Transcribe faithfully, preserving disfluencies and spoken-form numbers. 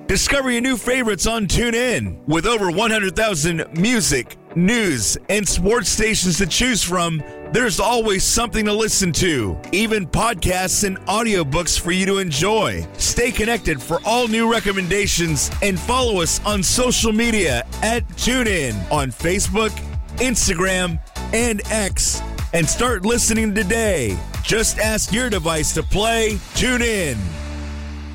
Discover your new favorites on TuneIn. With over one hundred thousand music, news, and sports stations to choose from, there's always something to listen to. Even podcasts and audiobooks for you to enjoy. Stay connected for all new recommendations and follow us on social media at TuneIn on Facebook, Instagram, and X. And start listening today. Just ask your device to play TuneIn.